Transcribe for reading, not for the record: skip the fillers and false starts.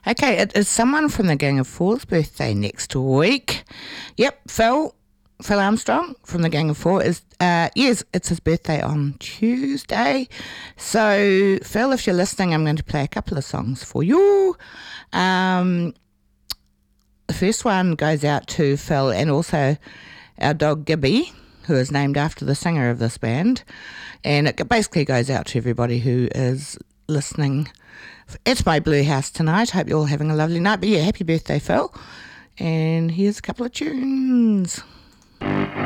Okay, it is someone from the Gang of Four's birthday next week. Yep, Phil Armstrong from the Gang of Four is, yes, it's his birthday on Tuesday. So, Phil, if you're listening, I'm going to play a couple of songs for you. The first one goes out to Phil and also our dog Gibby, who is named after the singer of this band. And it basically goes out to everybody who is listening at my Blue House tonight. Hope you're all having a lovely night. But yeah, happy birthday, Phil. And here's a couple of tunes.